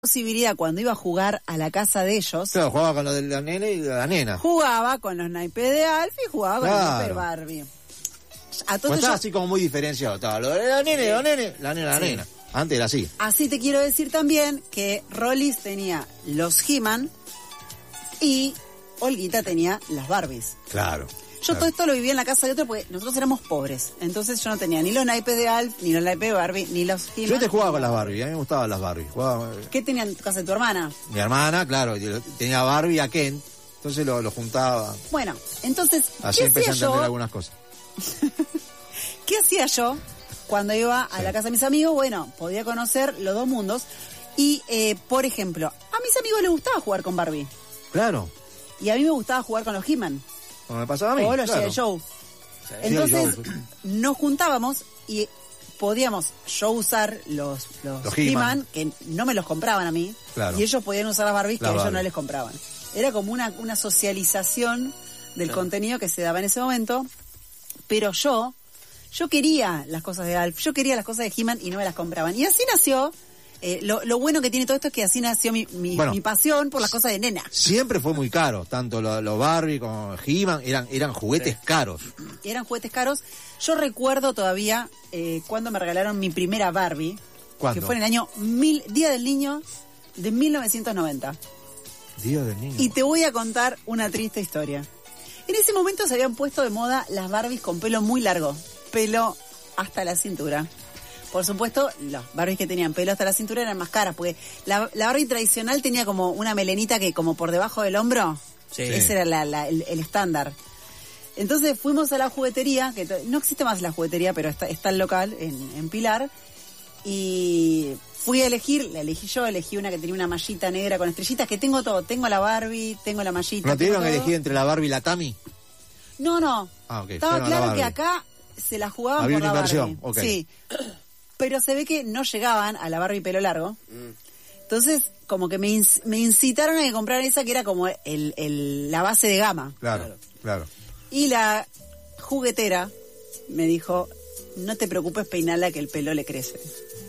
posibilidad cuando iba a jugar a la casa de ellos. Claro, jugaba con lo de la nena y la nena. Jugaba con los naipes de Alf y jugaba con los naipes de Barbie. Pues estaba así como muy diferenciado. Estaba lo de la nena, la nena. Antes era así. Así te quiero decir también que Rollis tenía los He-Man y Olguita tenía las Barbies. Claro. Yo todo esto lo vivía en la casa de otro porque nosotros éramos pobres. Entonces yo no tenía ni los naipes de Alf, ni los naipes de Barbie, ni los He-Man. Yo te jugaba con las Barbie, a mí me gustaban las Barbie. ¿Qué tenía en tu casa de tu hermana? Mi hermana, claro, tenía Barbie y a Ken. Entonces lo juntaba. Bueno, entonces, así empecé a entender algunas cosas. ¿Qué hacía yo cuando iba a la casa de mis amigos? Bueno, podía conocer los dos mundos. Y, por ejemplo, a mis amigos les gustaba jugar con Barbie. Claro. Y a mí me gustaba jugar con los He-Man. Como me pasaba a mí. O los G.I. Joe. Sí. Entonces, nos juntábamos y podíamos yo usar los He-Man, que no me los compraban a mí, claro. Y ellos podían usar las Barbies que a ellos no les compraban. Era como una socialización del contenido que se daba en ese momento, pero yo quería las cosas de Alf, yo quería las cosas de He-Man y no me las compraban. Y así nació, lo bueno que tiene todo esto es que así nació mi pasión por las cosas de nena. Siempre fue muy caro, tanto los Barbie como He-Man, eran juguetes caros. Eran juguetes caros. Yo recuerdo todavía cuando me regalaron mi primera Barbie. ¿Cuándo? Que fue en el año Día del Niño de 1990. Día del Niño. Y te voy a contar una triste historia. En ese momento se habían puesto de moda las Barbies con pelo muy largo, pelo hasta la cintura. Por supuesto, los Barbies que tenían pelo hasta la cintura eran más caras, porque la Barbie tradicional tenía como una melenita que como por debajo del hombro, sí. Ese era el estándar. Entonces fuimos a la juguetería, que no existe más la juguetería, pero está el local en Pilar, y fui a elegí una que tenía una mallita negra con estrellitas, que tengo todo, tengo la Barbie, tengo la mallita. ¿No te dieron a elegir entre la Barbie y la Tammy? No. Okay. Estaba claro que acá se la jugaban había por la Barbie. Okay. Sí. Pero se ve que no llegaban a la Barbie pelo largo. Entonces, como que me incitaron a que comprara esa que era como la base de gama. Claro. Y la juguetera me dijo, no te preocupes, peinala que el pelo le crece.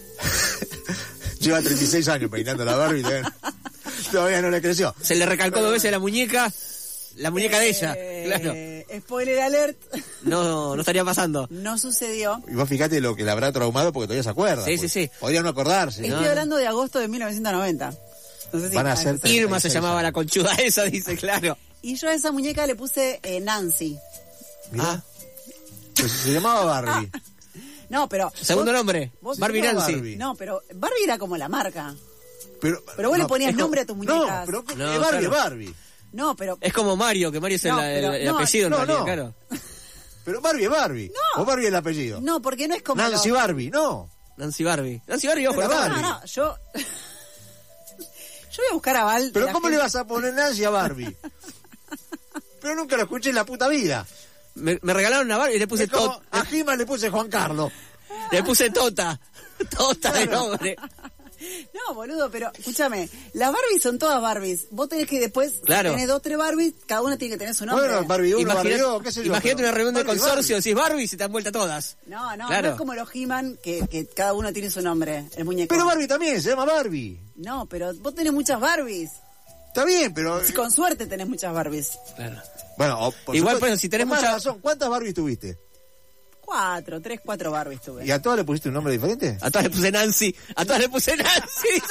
Lleva 36 años peinando la Barbie, todavía no le creció. Se le recalcó 2 veces la muñeca de ella, claro. Spoiler alert. No estaría pasando. No sucedió. Y vos fíjate lo que le habrá traumado porque todavía se acuerda. Sí. Podría no acordarse. Estoy hablando de agosto de 1990. No sé si van a ser Irma se llamaba la conchuda esa, dice, claro. Y yo a esa muñeca le puse Nancy. Mirá. Pues se llamaba Barbie. No, pero... Segundo nombre, Barbie Nancy. Barbie. No, pero Barbie era como la marca. Pero vos le ponías nombre a tus muñecas. No, pero Barbie es Barbie. No, pero... Es como Mario, que Mario es el apellido en realidad, claro. Pero Barbie es Barbie. No. ¿O Barbie es el apellido? No, porque no es como... Nancy Barbie, no. Nancy Barbie, ojo. No, yo voy a buscar a Val. Pero ¿cómo le vas a poner Nancy a Barbie? Pero nunca lo escuché en la puta vida. Me regalaron una Barbie y le puse Tota. A He-Man le puse Juan Carlos. Le puse Tota. Tota de nombre. No, boludo, pero escúchame, las Barbies son todas Barbies. Vos tenés que después, tenés 2, 3 Barbies, cada una tiene que tener su nombre. Bueno, Barbie 1, Barbie 2, qué sé yo. Imagínate una reunión de consorcio, decís Barbie y se te han vuelto todas. No, claro. No es como los He-Man, que cada uno tiene su nombre, el muñeco. Pero Barbie también, se llama Barbie. No, pero vos tenés muchas Barbies. Está bien, pero... Si con suerte tenés muchas Barbies. Claro. Bueno, igual, pues, si tenés muchas... razón, ¿cuántas Barbies tuviste? 4 Barbies tuve. ¿Y a todas le pusiste un nombre diferente? A todas le puse Nancy.